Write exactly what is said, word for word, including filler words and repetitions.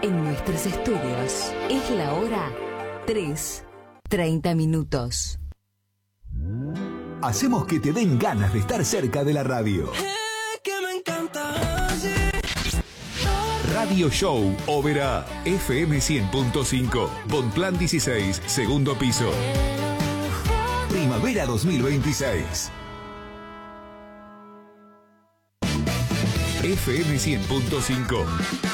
En nuestros estudios es la hora tres, treinta minutos. Hacemos que te den ganas de estar cerca de la radio. Radio Show Oberá, F M cien punto cinco, Bonplan dieciséis, segundo piso. Primavera dos mil veintiséis. F M cien punto cinco.